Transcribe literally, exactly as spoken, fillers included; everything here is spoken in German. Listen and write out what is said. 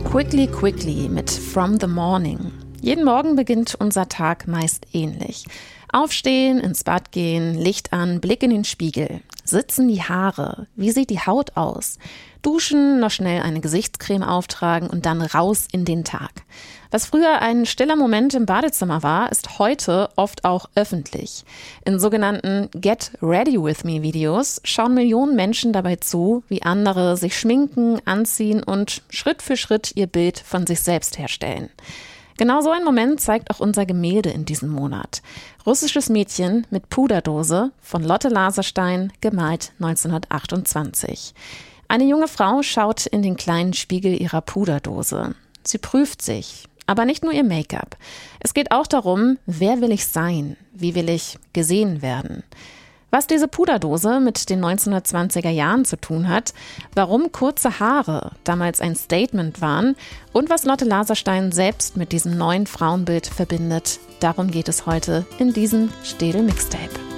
Quickly Quickly mit From the Morning. Jeden Morgen beginnt unser Tag meist ähnlich. Aufstehen, ins Bad gehen, Licht an, Blick in den Spiegel. Sitzen die Haare? Wie sieht die Haut aus? Duschen, noch schnell eine Gesichtscreme auftragen und dann raus in den Tag. Was früher ein stiller Moment im Badezimmer war, ist heute oft auch öffentlich. In sogenannten Get Ready With Me Videos schauen Millionen Menschen dabei zu, wie andere sich schminken, anziehen und Schritt für Schritt ihr Bild von sich selbst herstellen. Genau so ein Moment zeigt auch unser Gemälde in diesem Monat. Russisches Mädchen mit Puderdose von Lotte Laserstein, gemalt neunzehnhundertachtundzwanzig. Eine junge Frau schaut in den kleinen Spiegel ihrer Puderdose. Sie prüft sich, aber nicht nur ihr Make-up. Es geht auch darum, wer will ich sein? Wie will ich gesehen werden? Was diese Puderdose mit den neunzehnhundertzwanziger Jahren zu tun hat, warum kurze Haare damals ein Statement waren und was Lotte Laserstein selbst mit diesem neuen Frauenbild verbindet, darum geht es heute in diesem Städel Mixtape.